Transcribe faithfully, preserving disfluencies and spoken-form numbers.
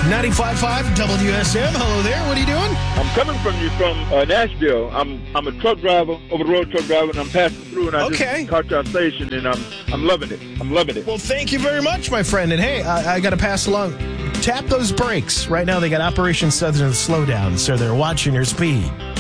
ninety-five point five W S M. Hello there. What are you doing? I'm coming from you from uh, Nashville. I'm I'm a truck driver, over the road truck driver, and I'm passing through, and I Okay. just caught your station, and I'm I'm loving it. I'm loving it. Well, thank you very much, my friend. And hey, I, I got to pass along. Tap those brakes. Right now, they got Operation Southern Slowdown, so they're watching your speed.